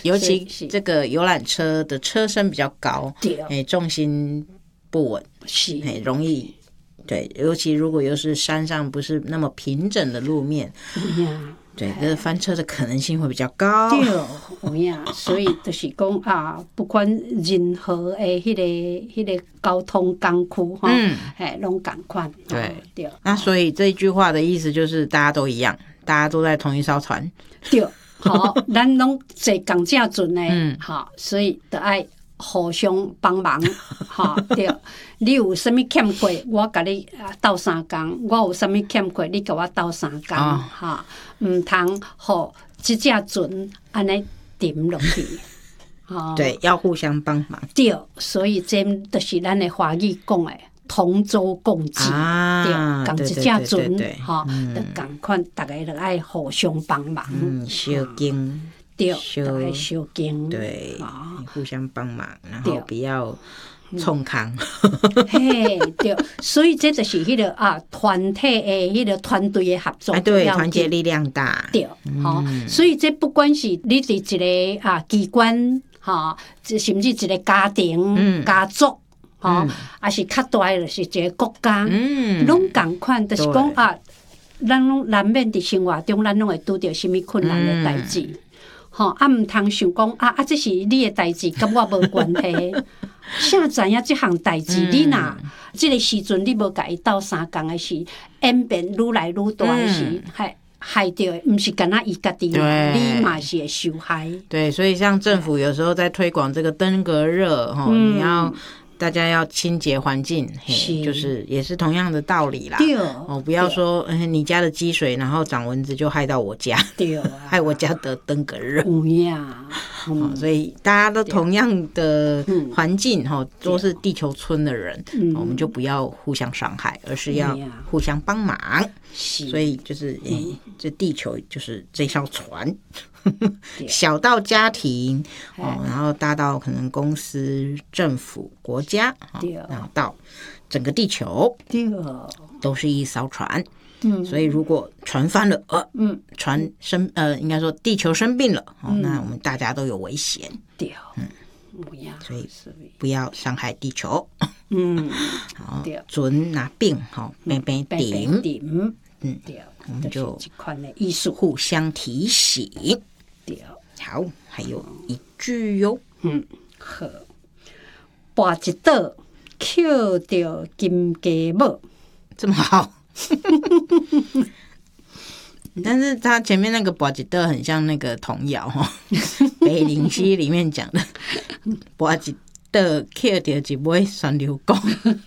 尤其这个游览车的车身比较高，重心不稳，容易。对，尤其如果又是山上不是那么平整的路面，对，这翻车的可能性会比较高。 对，有影，所以就是讲啊，不管任何的迄个交通工具哈，拢同款。 对。那所以这一句话的意思就是大家都一样，大家都在同一艘船。 对，好，咱拢坐共正船的，好，所以就爱互相帮忙，哈，对。你有啥物欠过，我甲你斗3工；我有啥物欠过，你甲我斗3工，哈，毋通互即只船安尼沉落去。 对，要互相帮忙。 对，所以这就是咱的华语讲的同舟共济，对，共一只船，哈，就共款，大家就爱互相帮忙， 小经。 对，就爱小经， 对，互相帮忙，然后不要冲康。 嘿，对，所以这就是迄个团体的迄个团队的合作， 对，团结力量大。 对，好，所以这不管是你伫一个机关，哈，甚至一个家庭、家族，哈，还是较大的是一个国家，拢共款，就是讲咱拢难免伫生活中，咱拢会拄着什么困难的代志。毋通想讲这是你的代志，跟我无关系。啥知影这项代志，你若这个时阵你无甲伊斗3工的时，演变愈来愈大的时，害着毋是干那伊家己，你嘛是会受害。 对，所以像政府有时候在推广这个登革热，你要。大家要清洁环境，就是也是同样的道理啦。不要说你家的积水，然后长蚊子就害到我家，害我家得登革热。所以大家都同样的环境，都是地球村的人，我们就不要互相伤害，而是要互相帮忙。所以就是这地球就是这艘船。小到家庭，然后大到可能公司、政府、国家，然后到整个地球，都是一艘船。所以如果船翻了，船应该说地球生病了，那我们大家都有危险。所以不要伤害地球。好，船拿病，病顶，我们就互相提醒。好，还有一句哟， 好，跋一倒捡着金鸡母， 这么好。但是他前面那个跋一倒很像那个童谣北灵溪里面讲的，跋一倒捡着一尾酸流公。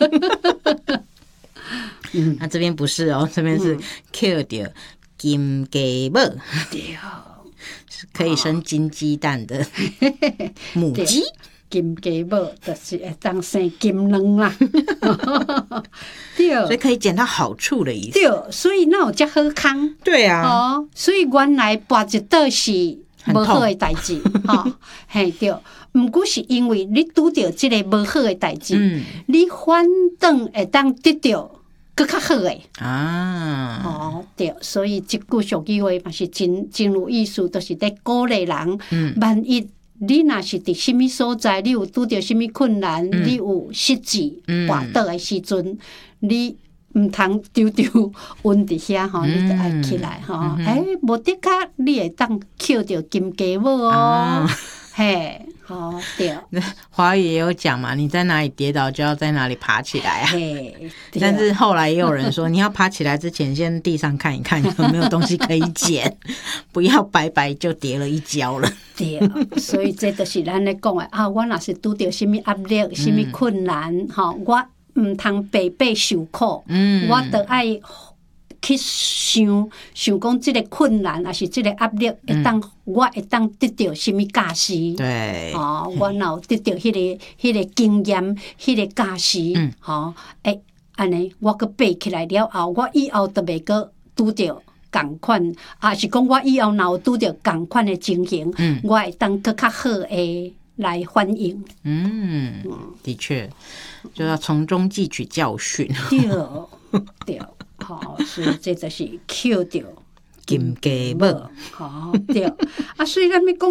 那这边不是哦，这边是捡着金鸡母。可以生金鸡蛋的母鸡， 金鸡母就是会当生金卵啦。对， 所以可以捡到好处的意思。 对，所以那有这好康。 对啊， 所以原来跋一倒是无好的代志，嘿对。毋过是因为你拄着这个无好的代志，你反倒会当得到更较好诶对，所以这句俗语话嘛是真有意思，就是在鼓励人。万一你若是伫什么所在，你有拄着什么困难，你有失志跋倒的时阵，你毋通丢晕伫遐你就爱起来无得卡你会当捡着金鸡母嘿。对， 华语也有讲嘛，你在哪里跌倒就要在哪里爬起来啊。但是后来也有人说，你要爬起来之前先地上看一看有没有东西可以捡，不要白白就跌了一跤了。 对，所以这就是咱咧讲的我若是拄到什么压力、什么困难，我毋通白白受苦，我就爱去想讲这个困难，还是这个压力我会当得到什么价值？ 对， 我若有得到迄个经验，迄个价值，安尼我阁爬起来了后，我以后就袂阁拄着同款，是讲我以后若有拄着同款的情形，我会当阁较好的来反应。 的确，就要从中汲取教训。 对。所以这就是捡着金鸡母。 对，所以咱要讲